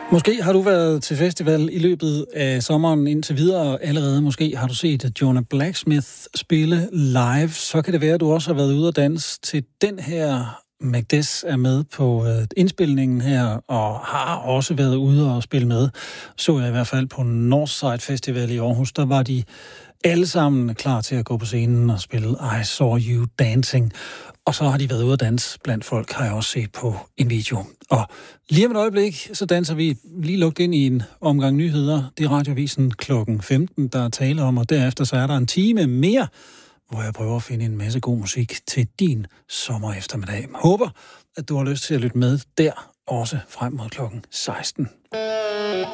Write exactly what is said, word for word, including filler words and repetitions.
Måske har du været til festival i løbet af sommeren indtil videre allerede. Måske har du set Jonah Blacksmith spille live. Så kan det være, at du også har været ude og danse til den her. Magdes er med på øh, indspilningen her, og har også været ude og spille med. Så jeg i hvert fald på Northside Festival i Aarhus. Der var de alle sammen klar til at gå på scenen og spille I Saw You Dancing. Og så har de været ude at danse blandt folk, har jeg også set på en video. Og lige om et øjeblik, så danser vi lige lukket ind i en omgang nyheder. Det er Radioavisen klokken femten, der er tale om, og derefter så er der en time mere, hvor jeg prøver at finde en masse god musik til din sommer eftermiddag. Håber, at du har lyst til at lytte med der, også frem mod klokken seksten.